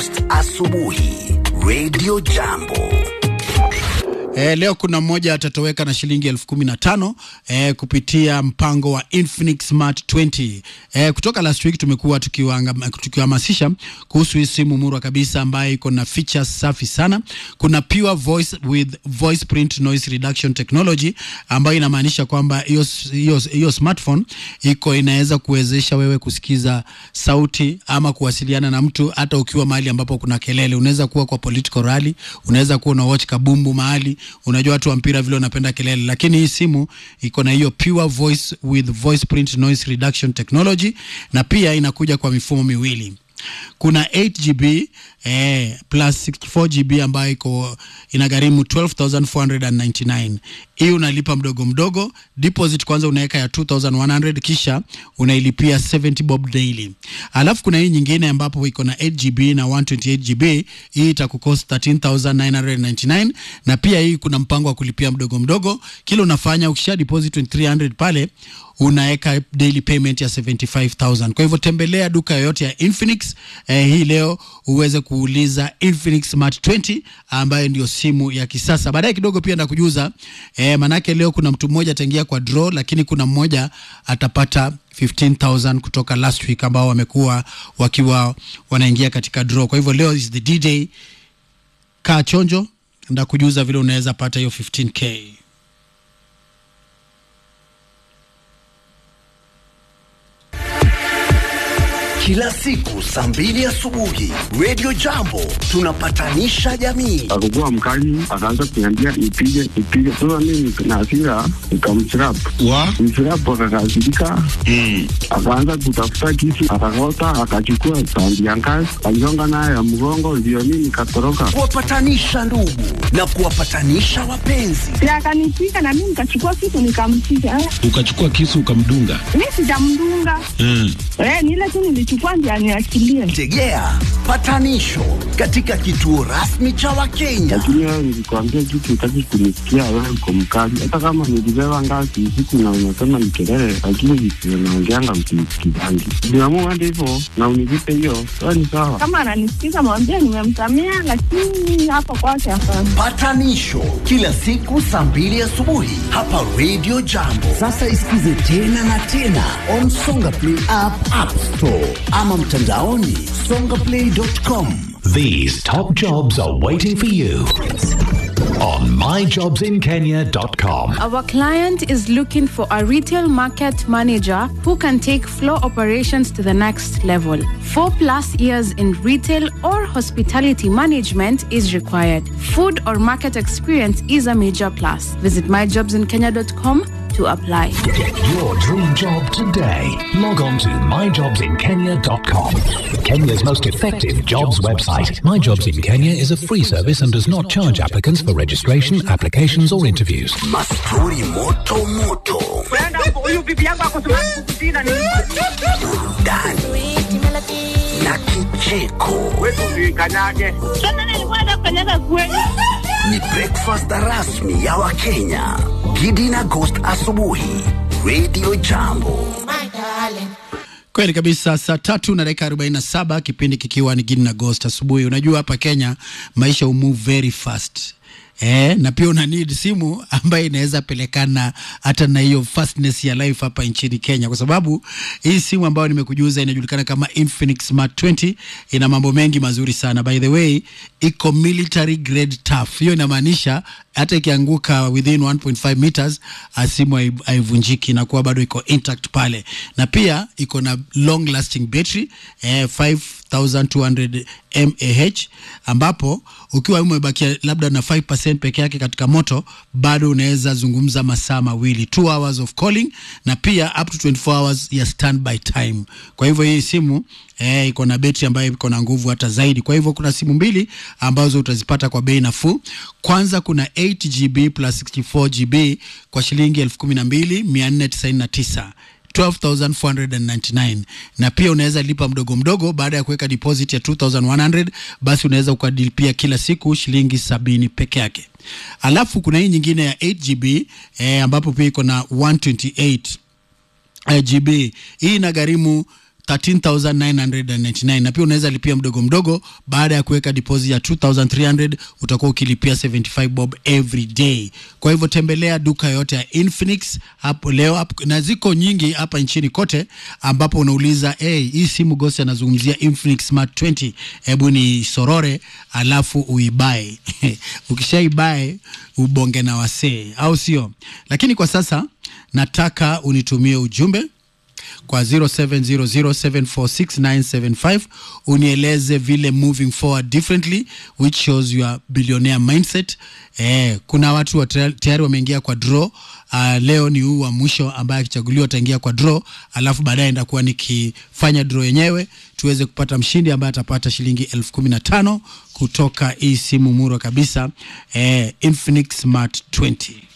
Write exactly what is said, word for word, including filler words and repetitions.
Ghost asubuhi Radio Jambo. E, leo kuna mmoja atatoweka na shilingi elfu kumi na tano e, kupitia mpango wa Infinix Smart twenty. E, kutoka last week tumekuwa tukihamasisha kuhusu hii simu murwa kabisa ambayo iko na features safi sana. Kuna pure voice with voice print noise reduction technology ambayo inamaanisha kwamba hiyo hiyo hiyo smartphone iko inaweza kuwezesha wewe kusikiza sauti ama kuwasiliana na mtu hata ukiwa mahali ambapo kuna kelele. Unaweza kuwa kwa political rally, unaweza kuwa na watch kabumbu mahali. Unajua watu wa mpira vile wanapenda kelele, lakini hii simu iko na hiyo pure voice with voice print noise reduction technology, na pia inakuja kwa mifumo miwili. Kuna eight gigabytes eh, plus sixty-four gigabytes ambayo iko inagharimu twelve thousand four hundred ninety-nine. Hii unalipa mdogo mdogo. Deposit kwanza unaweka ya two thousand one hundred, kisha unailipia seventy bob daily. Alafu kuna hii nyingine ambapo iko na eight gigabytes na one hundred twenty-eight gigabytes. Hii itakukost thirteen thousand nine hundred ninety-nine, na pia hii kuna mpango wa kulipia mdogo mdogo. Kila unafanya ukisha deposit three hundred pale unaeka daily payment ya seventy-five thousand. Kwa hivyo tembelea duka yoyote ya Infinix eh, hii leo uweze kuuliza Infinix Smart twenty ambayo ndio simu ya kisasa. Baadaye kidogo pia nakujuza eh, manake leo kuna mtu mmoja ataingia kwa draw, lakini kuna mmoja atapata fifteen thousand kutoka last week ambao wamekuwa wakiwa wanaingia katika draw. Kwa hivyo leo is the D J. Kaa chonjo, ndakujuza vile unaweza pata hiyo fifteen K. Kila siku saa mbili asubuhi Radio Jambo tunapatanisha jamii. Alikuwa mkali, akaanza kuniambia nipige nipige. Sasa mimi na hasira nikamchirap. Wa? Mchirap akakasirika. Mm. Akaanza kutafuta kisu, akakota, akachukua sandi ya ngazi, aligonga naye ya mgongo, ndio mimi nikatoroka. Kuwapatanisha ndugu na kuwapatanisha wapenzi. Ya akanipiga na mimi nikachukua kisu nikampiga. Ukachukua kisu ukamdunga? Mimi sijamdunga. Mm. Eh, ni ile tu nilichukua ndio aniachilie. Tegea patanisho katika kituo rasmi cha Wakenya. Lakini wewe nilikwambia kitu utaki kunisikia, wewe uko mkali. Hata kama nilibeba ngazi usiku na unasema ni kelele, lakini visio naongeanga msikizangi. Niamua ndivyo na univipe hiyo, wewe ni sawa. Kama ananisikiza mwambie nimemsamea, lakini hapo kwake hapana. Patanisho kila siku saa mbili asubuhi hapa Radio Jambo. Sasa isikize tena na tena on Songa Play app, App Store ama mtandaoni songa play dot com. These top jobs are waiting for you on my jobs in kenya dot com. Our client is looking for a retail market manager who can take floor operations to the next level. Four plus years in retail or hospitality management is required. Food or market experience is a major plus. Visit my jobs in kenya dot com to apply. Get your dream job today. Log on to my jobs in kenya dot com. Kenya's most effective jobs website. My Jobs in Kenya is a free service and does not charge applicants for registration, applications or interviews. Mastori moto moto. Burudani na kicheko. Ni breakfast rasmi ya Wakenya. Gidi na Ghost asubuhi Radio Jambo. Kweli kabisa, saa tatu na dakika arobaini na saba, kipindi kikiwa ni Gidi na Ghost asubuhi. Unajua hapa Kenya maisha umove very fast. Eh, na pia una need simu ambayo inaweza pelekana hata na hiyo fastness ya life hapa nchini Kenya, kwa sababu hii simu ambayo nimekujuza inajulikana kama Infinix Smart twenty ina mambo mengi mazuri sana. By the way, iko military grade tough. Hiyo inamaanisha hata ikianguka within one point five meters simu haivunjiki na kuwa bado iko intact pale. Na pia iko na long lasting battery eh, five thousand two hundred milliamp hours, ambapo ukiwa umebakia labda na five percent peke yake katika moto bado unaweza zungumza masaa mawili, two hours of calling, na pia up to twenty-four hours ya standby time. Kwa hivyo hii simu eh, iko na betri ambayo iko na nguvu hata zaidi. Kwa hivyo kuna simu mbili ambazo utazipata kwa bei nafuu. Kwanza kuna eight gigabytes plus sixty-four gigabytes kwa shilingi elfu kumi na mbili mia nne tisini na tisa, twelve thousand four hundred ninety-nine, na pia unaweza lipa mdogo mdogo. Baada ya kuweka deposit ya two thousand one hundred, basi unaweza ukadilipia kila siku shilingi sabini peke yake. Alafu kuna hii nyingine ya eight gigabytes eh, ambapo pia iko na one hundred twenty-eight gigabytes. Hii inagharimu thirteen thousand nine hundred ninety-nine, na pia unaweza lipia mdogo mdogo. Baada ya kuweka deposit ya two thousand three hundred utakuwa ukilipia seventy-five bob every day. Kwa hivyo tembelea duka yote ya Infinix hapo leo hapo, na ziko nyingi hapa nchini kote, ambapo unauliza hey, hii simu Gosi anazungumzia Infinix Smart twenty, hebu ni sorore alafu uibae. Ukishaibae ubonge na wasee, au sio? Lakini kwa sasa nataka unitumie ujumbe kwa zero seven zero zero seven four six nine seven five unieleze vile moving forward differently, which shows your billionaire mindset. Eh, kuna watu wa tayari wameingia kwa draw. Uh, leo ni huu wa mwisho ambaye akichaguliwa ataingia kwa draw, alafu baadaye ndakuwa nikifanya draw yenyewe tuweze kupata mshindi ambaye atapata shilingi elfu kumi na tano kutoka hii simu muro kabisa, eh, Infinix Smart twenty.